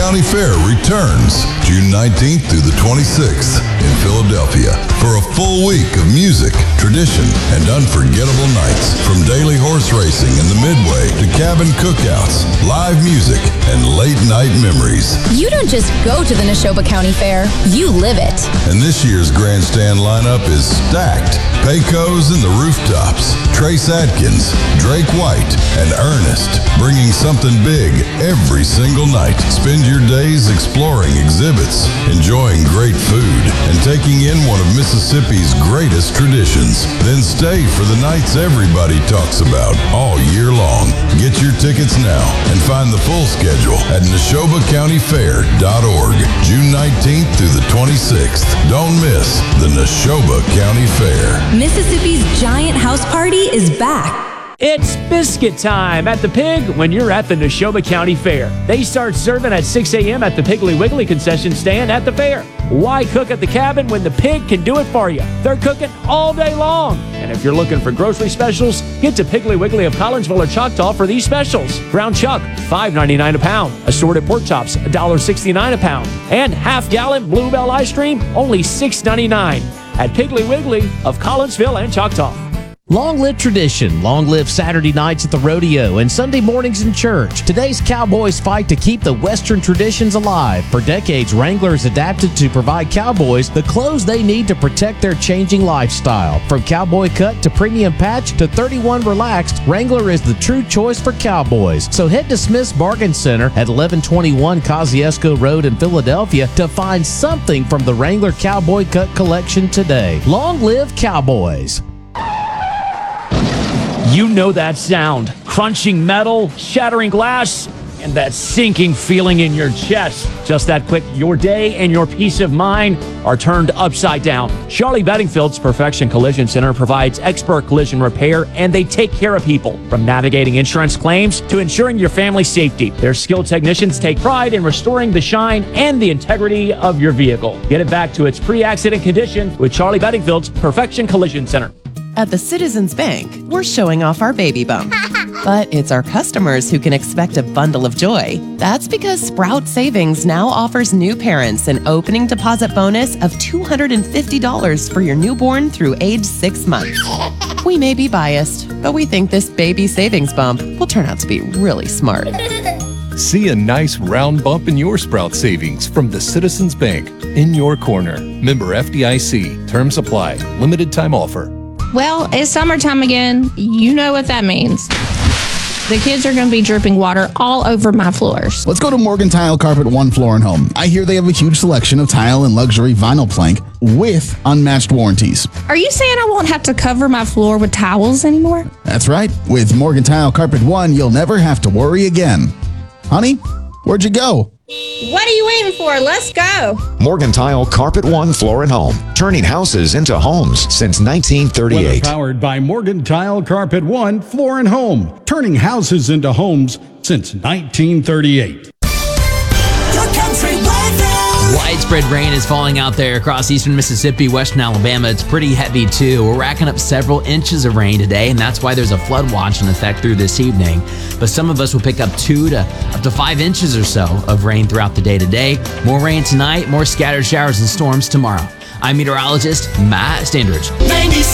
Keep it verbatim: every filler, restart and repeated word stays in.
County Fair returns June nineteenth through the twenty-sixth in Philadelphia for a full week of music, tradition, and unforgettable nights. From daily horse racing in the Midway to cabin cookouts, live music, and late-night memories. You don't just go to the Neshoba County Fair, you live it. And this year's grandstand lineup is stacked. Pecos and the Rooftops, Trace Adkins, Drake White, and Ernest, bringing something big every single night. Spend your days exploring exhibits, enjoying great food, and taking in one of Mississippi's greatest traditions. Then stay for the nights everybody talks about all year long. Get your tickets now and find the full schedule at Neshoba County Fair dot org, June nineteenth through the twenty-sixth. Don't miss the Neshoba County Fair. Mississippi's giant house party is back. It's biscuit time at the Pig when you're at the Neshoba County Fair. They start serving at six a.m. at the Piggly Wiggly concession stand at the fair. Why cook at the cabin when the Pig can do it for you? They're cooking all day long. And if you're looking for grocery specials, get to Piggly Wiggly of Collinsville or Choctaw for these specials. Ground chuck, five ninety-nine a pound. Assorted pork chops, one sixty-nine a pound. And half-gallon Bluebell ice cream, only six ninety-nine at Piggly Wiggly of Collinsville and Choctaw. Long live tradition. Long live Saturday nights at the rodeo and Sunday mornings in church. Today's cowboys fight to keep the Western traditions alive. For decades, Wrangler has adapted to provide cowboys the clothes they need to protect their changing lifestyle. From cowboy cut to premium patch to thirty-one relaxed, Wrangler is the true choice for cowboys. So head to Smith's Bargain Center at eleven twenty-one Kosciuszko Road in Philadelphia to find something from the Wrangler Cowboy Cut collection today. Long live cowboys. You know that sound. Crunching metal, shattering glass, and that sinking feeling in your chest. Just that quick, your day and your peace of mind are turned upside down. Charlie Bedingfield's Perfection Collision Center provides expert collision repair, and they take care of people. From navigating insurance claims to ensuring your family's safety, their skilled technicians take pride in restoring the shine and the integrity of your vehicle. Get it back to its pre-accident condition with Charlie Bedingfield's Perfection Collision Center. At the Citizens Bank, we're showing off our baby bump. But it's our customers who can expect a bundle of joy. That's because Sprout Savings now offers new parents an opening deposit bonus of two hundred fifty dollars for your newborn through age six months. We may be biased, but we think this baby savings bump will turn out to be really smart. See a nice round bump in your Sprout savings from the Citizens Bank in your corner. Member F D I C. Terms apply. Limited time offer. Well, it's summertime again. You know what that means. The kids are going to be dripping water all over my floors. Let's go to Morgan Tile Carpet One Floor and Home. I hear they have a huge selection of tile and luxury vinyl plank with unmatched warranties. Are you saying I won't have to cover my floor with towels anymore? That's right. With Morgan Tile Carpet One, you'll never have to worry again. Honey, where'd you go? What are you waiting for? Let's go. Morgan Tile Carpet One Floor and Home, turning houses into homes since nineteen thirty-eight. Weather powered by Morgan Tile Carpet One Floor and Home, turning houses into homes since nineteen thirty-eight. Widespread rain is falling out there across eastern Mississippi, western Alabama. It's pretty heavy, too. We're racking up several inches of rain today, and that's why there's a flood watch in effect through this evening. But some of us will pick up two to up to five inches or so of rain throughout the day today. More rain tonight, more scattered showers and storms tomorrow. I'm meteorologist Matt Standridge.